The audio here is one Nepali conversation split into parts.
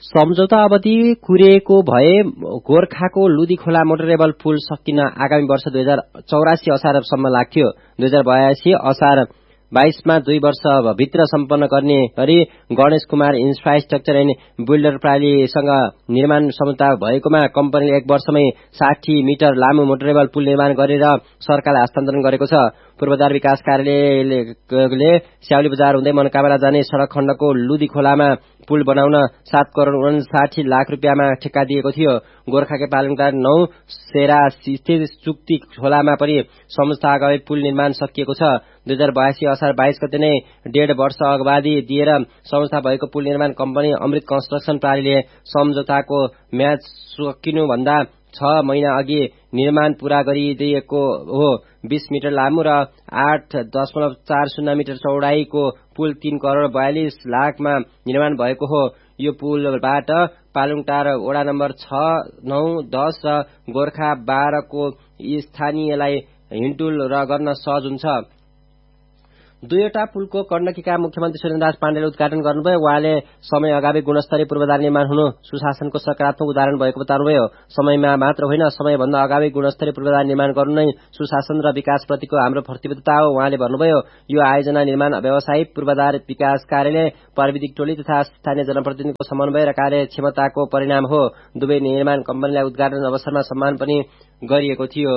सम्झौता अवधि कुरेको भए गोर्खाको लुदी खोला मोटरेबल पुल सकिन आगामी वर्ष 2084 असारसम्म लाग्थ्यो। 2082 असार 22मा 2 वर्षभित्र सम्पन्न गर्ने गरी Ganesh Kumar infrastructure and builder प्रालीसँग निर्माण सम्झौता भएकोमा कम्पनीले 1 वर्षमै 60 मिटर लामो मोटरेबल पुल निर्माण गरेर सरकारलाई हस्तान्तरण गरेको छ। पूर्वाधार विकास कार्यालयले स्याउली बजार हुँदै मनकामरा जाने सड़क खण्डको लुदी खोलामा पुल बनाउन 7 करोड़ 59 लाख रुपियाँमा ठेक्का दिएको थियो। गोर्खाकै पालङटार 9 सेरा स्थित चुक्ती खोलामा पनि सम्झौता अगावै पुल निर्माण सकिएको छ। 2082 असार 22 गते नै 1.5 वर्ष अवधि दिएर सम्झौता भएको पुल निर्माण कम्पनी अमृत कन्स्ट्रक्सन प्रालीले सम्झौताको म्याद सकिनुभन्दा 6 महिना अघि निर्माण पूरा गरिदिएको हो। 20 मिटर लामो र 8.40 मिटर चौडाईको पुल 3 करोड़ 42 लाखमा निर्माण भएको हो। यो पुलबाट पालुङटार वडा नम्बर 6, 9, 10 र गोर्खा 12 को स्थानीयलाई हिँडडुल र गर्न सहज हुन्छ। दुईवटा पुलको कर्णकीका मुख्यमन्त्री सुरेन्द्रराज पाण्डेले उद्घाटन गर्नुभयो। उहाँले समय अगावै गुणस्तरीय पूर्वाधार निर्माण हुनु सुशासनको सकारात्मक उदाहरण भएको बताउनुभयो। समयमा मात्र होइन, समयभन्दा अगावै गुणस्तरीय पूर्वाधार निर्माण गर्नु नै सुशासन र विकासप्रतिको हाम्रो प्रतिबद्धता हो। उहाँले भन्नुभयो, यो आयोजना निर्माण व्यवसायी पूर्वाधार विकास कार्यालय प्राविधिक टोली तथा स्थानीय जनप्रतिनिधिको समन्वय र कार्यक्षमताको परिणाम हो। दुवै निर्माण कम्पनीलाई उद्घाटन अवसरमा सम्मान पनि गरिएको थियो।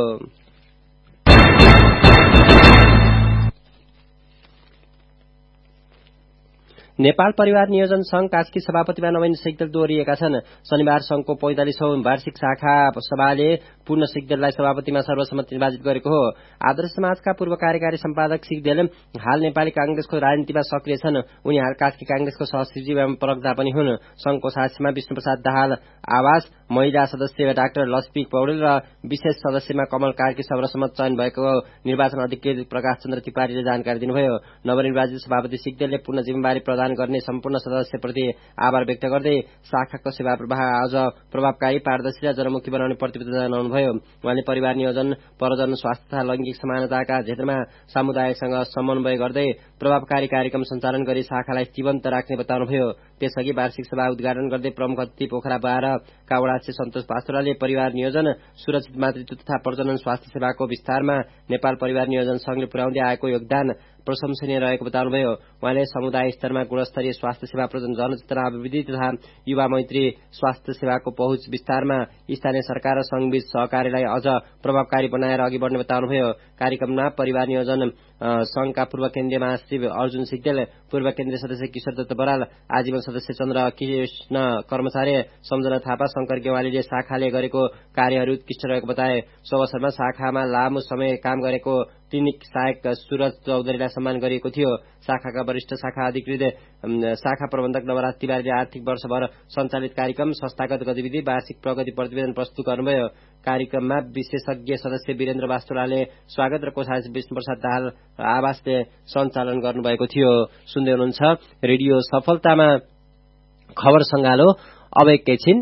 नेपाल परिवार नियोजन संघ कास्की सभापतिमा नवीन सिग्देल दोहोरिएका छन्। शनिबार संघको 45औं वार्षिक शाखा सभाले पूर्ण सिग्देललाई सभापतिमा सर्वसम्मत निर्वाचित गरेको हो। आदर्श समाजका पूर्व कार्यकारी सम्पादक सिग्देल हाल नेपाली कांग्रेसको राजनीतिमा सक्रिय छन्। उनी हाल कास्की कांग्रेसको सहसचिव एवं प्रवक्ता पनि हुन्। संघको सदस्यमा विष्णुप्रसाद दाहाल आवास, महिला सदस्य डाक्टर लक्ष्मी पौडेल र विशेष सदस्यमा कमल कार्की सर्वसम्मत चयन भएको निर्वाचन अधिकृत प्रकाश चन्द्र तिवारीले जानकारी दिनुभयो। नवनिर्वाचित सभापति सिग्देलले पूर्ण जिम्मेवारी प्रदान गर्ने सम्पूर्ण सदस्यप्रति आभार व्यक्त गर्दै शाखाको सेवा प्रवाह अझ प्रभावकारी, पारदर्शी र जनमुखी बनाउने प्रतिबद्धता जनाउनुभयो। उहाँले परिवार नियोजन, परजन स्वास्थ्य तथा लैंगिक समानताका क्षेत्रमा समुदायसँग समन्वय गर्दै प्रभावकारी कार्यक्रम सञ्चालन गरी शाखालाई जीवन्त राख्ने बताउनुभयो। त्यसअघि वार्षिक सभा उद्घाटन गर्दै प्रमुख अतिथि पोखरा 12 का वडाध्यक्ष सन्तोष पास्टोराले परिवार नियोजन, सुरक्षित मातृत्व तथा प्रजनन स्वास्थ्य सेवाको विस्तारमा नेपाल परिवार नियोजन संघले पुर्याउँदै आएको योगदान प्रशंसनीय रहेको बताउनुभयो। उहाँले समुदाय स्तरमा गुणस्तरीय स्वास्थ्य सेवा, प्रजन जनचेतना अभिवृद्धि तथा युवा मैत्री स्वास्थ्य सेवाको पहुँच विस्तारमा स्थानीय सरकार र संघबीच सहकार्यलाई अझ प्रभावकारी बनाएर अघि बढ्ने बताउनुभयो। कार्यक्रममा परिवार नियोजन संघका पूर्व केन्द्रीय महासचिव अर्जुन सिग्देल, पूर्व केन्द्रीय सदस्य किशोर दत्त बराल, आजीवन सदस्य चन्द्र कृष्ण कर्मचार्य, सम्झना थापा, शंकर गेवालीले शाखाले गरेको कार्यहरू उत्कृष्ट रहेको बताए। सो अवसरमा शाखामा लामो समय काम गरेको क्लिनिक सहायक सूरज चौधरीलाई सम्मान गरिएको थियो। शाखाका वरिष्ठ शाखा अधिकृत शाखा प्रबन्धक नवराज तिवारीले आर्थिक वर्षभर सञ्चालित कार्यक्रम, संस्थागत गतिविधि, वार्षिक प्रगति प्रतिवेदन प्रस्तुत गर्नुभयो। कार्यक्रममा विशेषज्ञ सदस्य वीरेन्द्र वास्तुलाले स्वागत र कोषाध्यक्ष विष्णुप्रसाद दाहाल आवासले सञ्चालन गर्नुभएको थियो। सुन्दै हुनुहुन्छ रेडियो सफलतामा खबर संगालो। अब एकैछिन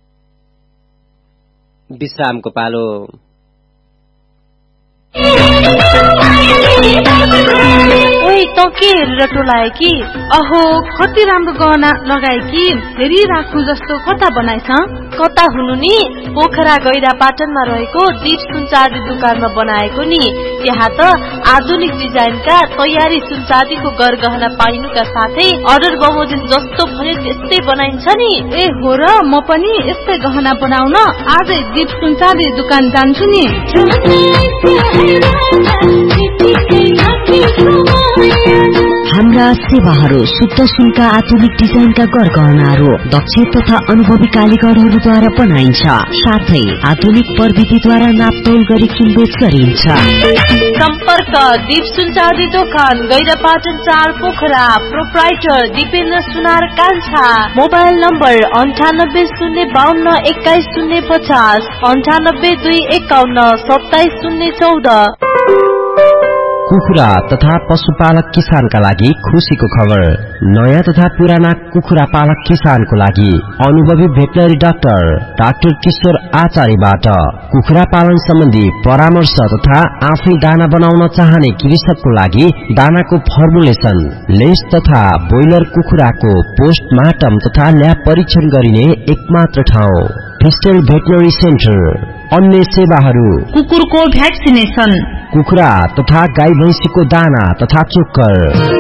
विश्रामको पालो। ओइ त के हेरेर टोलाए कि? अहो कति राम्रो गहना लगाए कि, फेरि राख्नु जस्तो कता बनाइछ? कता हुनु नि, पोखरा गैरा पाटनमा रहेको दीप सुनचाँदी दुकानमा बनाएको नि। त्यहाँ त आधुनिक डिजाइनका तयारी सुनचाँदीको गरगहना पाइनुका साथै अर्डर बमोजिम जस्तो भने त्यस्तै बनाइन्छ नि। ए हो र, म पनि यस्तै गहना बनाउन आजै दीप सुनचाँदी दुकान जान्छु नि। हाम्रा सेवाहरू शुद्ध सुनका आधुनिक डिजाइनका गरगहनाहरू दक्ष तथा अनुभवी कारीगरहरूद्वारा बनाइन्छ। साथै आधुनिक प्रविधिद्वारा नापतोल गरी किनबेच गरिन्छ। सम्पर्क दीप सुनचाँदी दोकान, गैरापाटन 4 पोखरा। प्रोप्राइटर दिपेन्द्र सुनार कान्छा। Mobile number 980252 21050, 9825172014। कुखुरा तथा पशुपालक किसानका लागि खुशीको खबर। नयाँ तथा पुराना कुखुरा पालक किसानको लागि अनुभवी भेटनरी डाक्टर किशोर आचार्यबाट कुखुरा पालन सम्बन्धी परामर्श तथा आफै दाना बनाउन चाहने कृषकको लागि दानाको फर्मुलेसन, लेस तथा ब्रोइलर कुखुराको पोस्टमार्टम तथा ल्याब परीक्षण गरिने एकमात्र ठाउँ फिस्टेल भेटनरी सेन्टर। अन्य सेवाहरू कुकुरको भ्याक्सिनेसन, कुखुरा तथा गाई भैंसीको दाना तथा चोक्कर।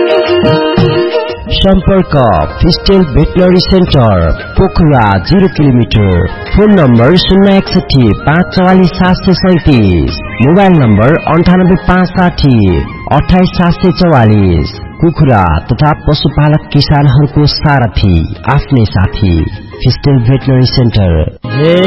सम्पर्क फिस्टेल veterinary centre, Pokhara 0 kilometre. Phone number 061 544 737, mobile number 98 560 28 744। कुखुरा तथा पशुपालक किसानहरूको सारथी, आफ्नै साथी फिस्टेल भेटनरी सेन्टर।